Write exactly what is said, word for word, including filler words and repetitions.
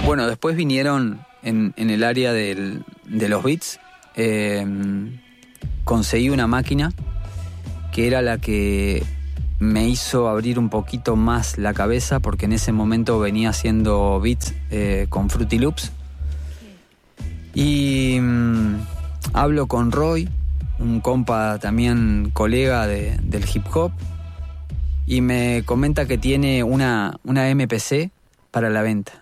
Bueno, después vinieron en, en el área del, de los beats. Eh, conseguí una máquina que era la que me hizo abrir un poquito más la cabeza, porque en ese momento venía haciendo beats eh, con Fruity Loops. Y mmm, hablo con Roy, un compa también colega de, del hip hop, y me comenta que tiene una, una M P C para la venta.